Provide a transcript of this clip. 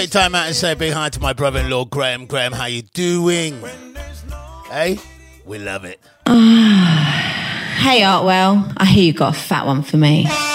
Time out and say a big hi to my brother-in-law, Graham. Graham, how you doing? Hey, we love it. Hey, Artwell, I hear you got a fat one for me.